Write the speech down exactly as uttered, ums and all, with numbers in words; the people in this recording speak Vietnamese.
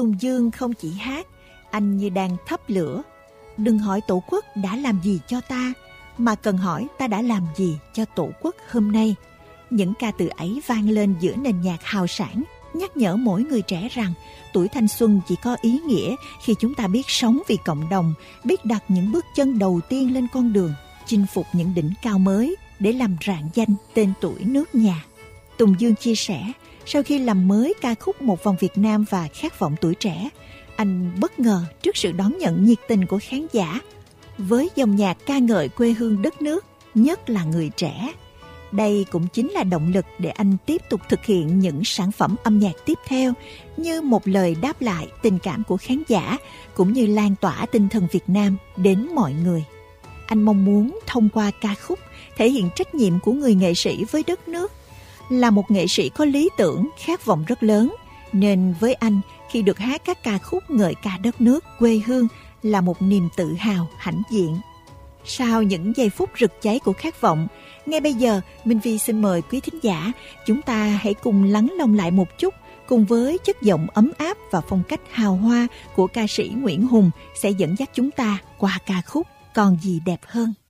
Tùng Dương không chỉ hát, anh như đang thắp lửa. Đừng hỏi Tổ quốc đã làm gì cho ta, mà cần hỏi ta đã làm gì cho Tổ quốc hôm nay. Những ca từ ấy vang lên giữa nền nhạc hào sảng, nhắc nhở mỗi người trẻ rằng tuổi thanh xuân chỉ có ý nghĩa khi chúng ta biết sống vì cộng đồng, biết đặt những bước chân đầu tiên lên con đường, chinh phục những đỉnh cao mới để làm rạng danh tên tuổi nước nhà. Tùng Dương chia sẻ, sau khi làm mới ca khúc Một Vòng Việt Nam và Khát Vọng Tuổi Trẻ, anh bất ngờ trước sự đón nhận nhiệt tình của khán giả với dòng nhạc ca ngợi quê hương đất nước, nhất là người trẻ. Đây cũng chính là động lực để anh tiếp tục thực hiện những sản phẩm âm nhạc tiếp theo như một lời đáp lại tình cảm của khán giả, cũng như lan tỏa tinh thần Việt Nam đến mọi người. Anh mong muốn thông qua ca khúc thể hiện trách nhiệm của người nghệ sĩ với đất nước. Là một nghệ sĩ có lý tưởng, khát vọng rất lớn, nên với anh, khi được hát các ca khúc ngợi ca đất nước, quê hương là một niềm tự hào hãnh diện. Sau những giây phút rực cháy của khát vọng, ngay bây giờ Minh Vi xin mời quý thính giả, chúng ta hãy cùng lắng lòng lại một chút, cùng với chất giọng ấm áp và phong cách hào hoa của ca sĩ Nguyễn Hùng sẽ dẫn dắt chúng ta qua ca khúc Còn Gì Đẹp Hơn.